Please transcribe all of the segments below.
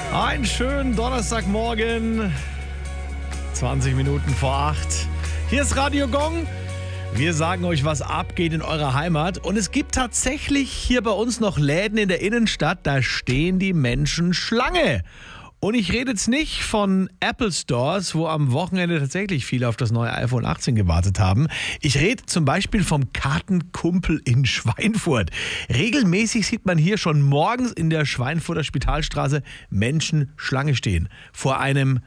Einen schönen Donnerstagmorgen, 20 Minuten vor 8. Hier ist Radio Gong. Wir sagen euch, was abgeht in eurer Heimat. Und es gibt tatsächlich hier bei uns noch Läden in der Innenstadt, da stehen die Menschen Schlange. Und ich rede jetzt nicht von Apple Stores, wo am Wochenende tatsächlich viele auf das neue iPhone 18 gewartet haben. Ich rede zum Beispiel vom Kartenkumpel in Schweinfurt. Regelmäßig sieht man hier schon morgens in der Schweinfurter Spitalstraße Menschen Schlange stehen. Vor einem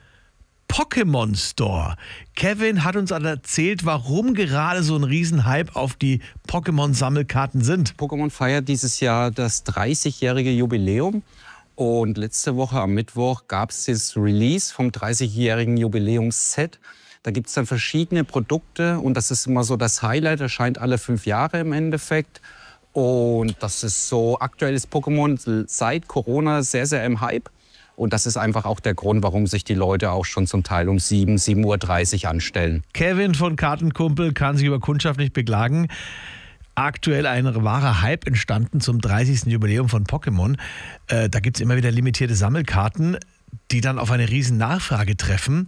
Pokémon Store. Kevin hat uns erzählt, warum gerade so ein Riesenhype auf die Pokémon-Sammelkarten sind. Pokémon feiert dieses Jahr das 30-jährige Jubiläum. Und letzte Woche am Mittwoch gab es das Release vom 30-jährigen Jubiläumsset. Da gibt es dann verschiedene Produkte und das ist immer so das Highlight. Erscheint alle 5 Jahre im Endeffekt. Und das ist so, aktuell ist Pokémon seit Corona sehr, sehr im Hype. Und das ist einfach auch der Grund, warum sich die Leute auch schon zum Teil um 7:30 Uhr anstellen. Kevin von Kartenkumpel kann sich über Kundschaft nicht beklagen. Aktuell ein wahrer Hype entstanden zum 30. Jubiläum von Pokémon. Da gibt es immer wieder limitierte Sammelkarten, die dann auf eine riesen Nachfrage treffen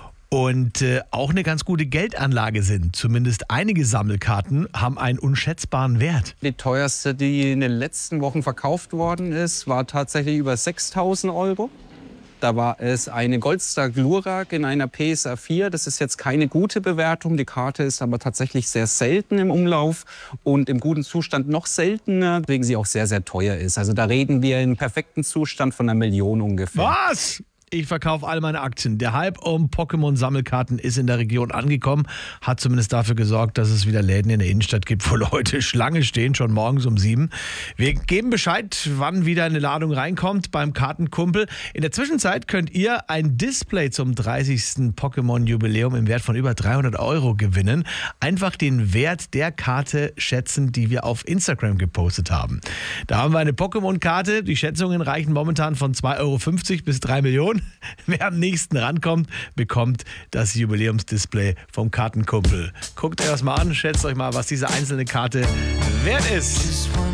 und auch eine ganz gute Geldanlage sind. Zumindest einige Sammelkarten haben einen unschätzbaren Wert. Die teuerste, die in den letzten Wochen verkauft worden ist, war tatsächlich über 6.000 Euro. Da war es eine Goldstar Glurak in einer PSA 4. Das ist jetzt keine gute Bewertung. Die Karte ist aber tatsächlich sehr selten im Umlauf und im guten Zustand noch seltener, weswegen sie auch sehr, sehr teuer ist. Also da reden wir im perfekten Zustand von 1 Million ungefähr. Was? Ich verkaufe all meine Aktien. Der Hype um Pokémon-Sammelkarten ist in der Region angekommen, hat zumindest dafür gesorgt, dass es wieder Läden in der Innenstadt gibt, wo Leute Schlange stehen, schon morgens um 7. Wir geben Bescheid, wann wieder eine Ladung reinkommt beim Kartenkumpel. In der Zwischenzeit könnt ihr ein Display zum 30. Pokémon-Jubiläum im Wert von über 300 Euro gewinnen. Einfach den Wert der Karte schätzen, die wir auf Instagram gepostet haben. Da haben wir eine Pokémon-Karte. Die Schätzungen reichen momentan von 2,50 Euro bis 3 Millionen. Wer am nächsten rankommt, bekommt das Jubiläumsdisplay vom Kartenkumpel. Guckt euch das mal an, schätzt euch mal, was diese einzelne Karte wert ist.